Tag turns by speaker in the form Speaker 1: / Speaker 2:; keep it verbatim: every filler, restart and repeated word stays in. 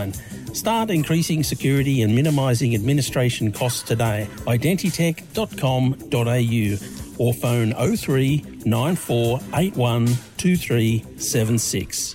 Speaker 1: online. Start increasing security and minimising administration costs today. identitech dot com dot a u or phone oh three nine four eight one two three seven six.